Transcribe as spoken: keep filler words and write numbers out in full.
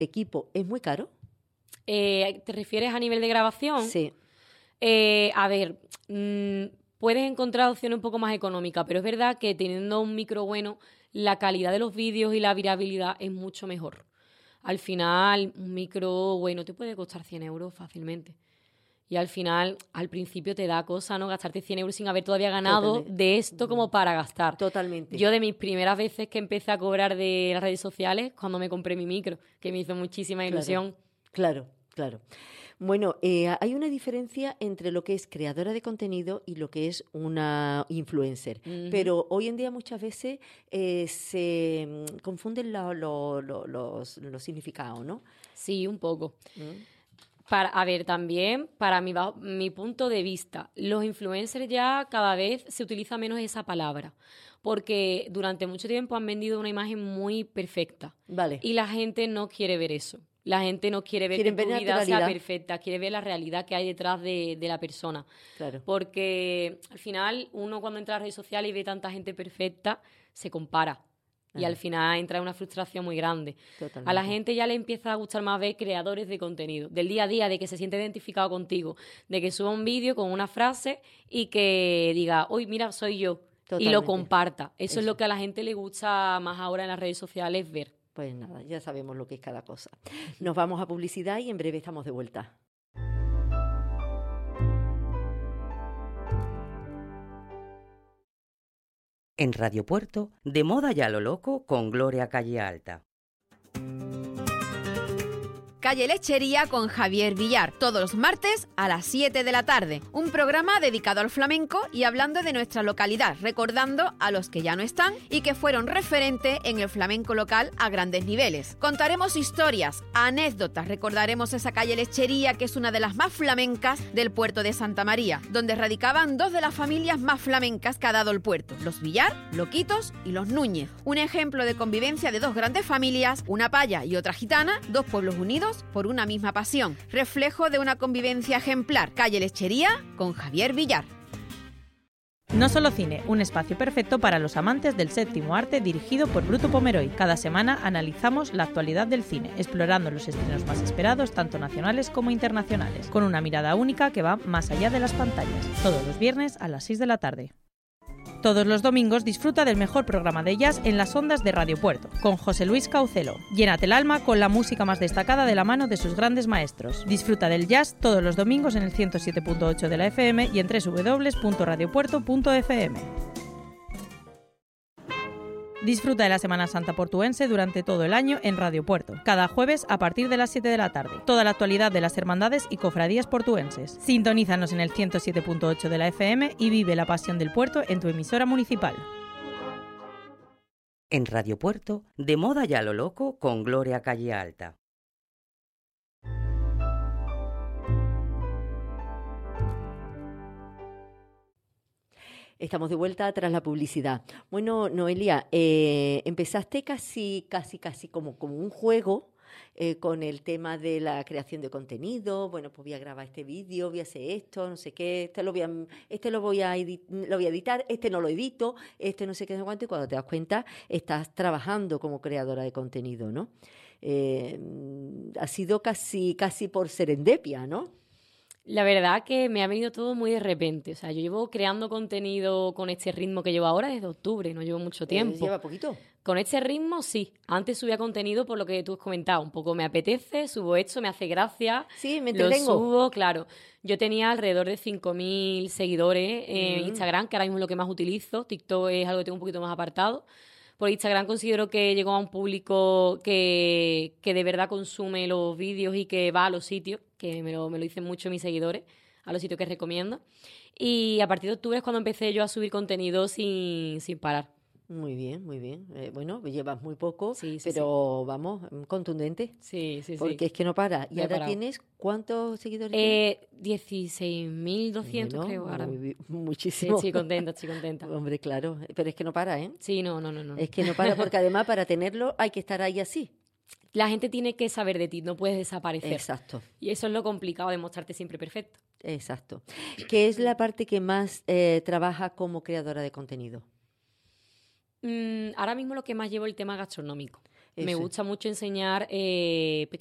equipo es muy caro. Eh, ¿Te refieres a nivel de grabación? Sí. Eh, a ver, mmm, puedes encontrar opciones un poco más económicas, pero es verdad que teniendo un micro bueno, la calidad de los vídeos y la virabilidad es mucho mejor. Al final, un micro bueno te puede costar cien euros fácilmente. Y al final, al principio te da cosa, ¿no? Gastarte cien euros sin haber todavía ganado Totalmente. de esto como para gastar. Totalmente. Yo de mis primeras veces que empecé a cobrar de las redes sociales, cuando me compré mi micro, que me hizo muchísima ilusión. Claro, claro. claro. Bueno, eh, hay una diferencia entre lo que es creadora de contenido y lo que es una influencer. Uh-huh. Pero hoy en día muchas veces eh, se mm, confunden lo, lo, lo, los, los significados, ¿no? Sí, un poco. Uh-huh. Para, a ver, también, para mi, mi punto de vista, los influencers ya cada vez se utiliza menos esa palabra, porque durante mucho tiempo han vendido una imagen muy perfecta. Vale. Y la gente no quiere ver eso. La gente no quiere ver Quieren que tu ver vida realidad. sea perfecta, quiere ver la realidad que hay detrás de, de la persona. Claro. Porque al final, uno cuando entra a las redes sociales y ve tanta gente perfecta, se compara. Y al final entra una frustración muy grande. Totalmente. A la gente ya le empieza a gustar más ver creadores de contenido, del día a día, de que se siente identificado contigo, de que suba un vídeo con una frase y que diga, uy, mira, soy yo. Totalmente. Y lo comparta. Eso, Eso es lo que a la gente le gusta más ahora en las redes sociales ver. Pues nada, ya sabemos lo que es cada cosa. Nos vamos a publicidad y en breve estamos de vuelta. En Radio Puerto, de moda ya lo loco con Gloria Calle Alta. Calle Lechería con Javier Villar, todos los martes a las siete de la tarde. Un programa dedicado al flamenco y hablando de nuestra localidad, recordando a los que ya no están y que fueron referente en el flamenco local a grandes niveles. Contaremos historias, anécdotas, recordaremos esa calle Lechería que es una de las más flamencas del puerto de Santa María, donde radicaban dos de las familias más flamencas que ha dado el puerto, los Villar, Loquitos y los Núñez. Un ejemplo de convivencia de dos grandes familias, una paya y otra gitana, dos pueblos unidos por una misma pasión, reflejo de una convivencia ejemplar. Calle Lechería con Javier Villar. No Solo Cine, un espacio perfecto para los amantes del séptimo arte dirigido por Bruto Pomeroy. Cada semana analizamos la actualidad del cine, explorando los estrenos más esperados, tanto nacionales como internacionales, con una mirada única que va más allá de las pantallas. Todos los viernes a las seis de la tarde. Todos los domingos disfruta del mejor programa de jazz en las ondas de Radio Puerto, con José Luis Caucelo. Llénate el alma con la música más destacada de la mano de sus grandes maestros. Disfruta del jazz todos los domingos en el ciento siete punto ocho de la F M y en doble u doble u doble u punto radio puerto punto f m. Disfruta de la Semana Santa portuense durante todo el año en Radio Puerto, cada jueves a partir de las siete de la tarde. Toda la actualidad de las hermandades y cofradías portuenses. Sintonízanos en el ciento siete punto ocho de la F M y vive la pasión del puerto en tu emisora municipal. En Radio Puerto, de moda ya lo loco con Gloria Calle Alta. Estamos de vuelta tras la publicidad. Bueno, Noelia, eh, empezaste casi, casi, casi como, como un juego eh, con el tema de la creación de contenido. Bueno, pues voy a grabar este vídeo, voy a hacer esto, no sé qué, este lo voy a, este lo voy a, edit, lo voy a editar, este no lo edito, este no sé qué, no sé cuánto, y cuando te das cuenta estás trabajando como creadora de contenido, ¿no? Eh, ha sido casi, casi por serendipia, ¿no? La verdad que me ha venido todo muy de repente. O sea, yo llevo creando contenido con este ritmo que llevo ahora desde octubre, no llevo mucho tiempo. Eh, ¿Lleva poquito? Con este ritmo, sí. Antes subía contenido por lo que tú has comentado. Un poco me apetece, subo esto, me hace gracia. Sí, me lo entretengo. subo, claro. Yo tenía alrededor de cinco mil seguidores en mm. Instagram, que ahora mismo es lo que más utilizo. TikTok es algo que tengo un poquito más apartado. Por Instagram considero que llegó a un público que, que de verdad consume los vídeos y que va a los sitios, que me lo, me lo dicen mucho mis seguidores, a los sitios que recomiendo. Y a partir de octubre es cuando empecé yo a subir contenido sin, sin parar. Muy bien, muy bien. Eh, bueno, llevas muy poco, sí, sí, pero sí. vamos, contundente. Sí, sí, sí. Porque es que no para. ¿Y no ahora tienes cuántos seguidores? Eh, dieciséis mil doscientos bueno, creo ahora. Muy, muchísimo. Sí, estoy contenta, estoy contenta. Hombre, claro. Pero es que no para, ¿eh? Sí, no, no, no. no. Es que no para porque además para tenerlo hay que estar ahí así. La gente tiene que saber de ti, no puedes desaparecer. Exacto. Y eso es lo complicado de mostrarte siempre perfecto. Exacto. ¿Qué es la parte que más eh, trabaja como creadora de contenido? Mm, ahora mismo lo que más llevo es el tema gastronómico. Me Eso. gusta mucho enseñar eh,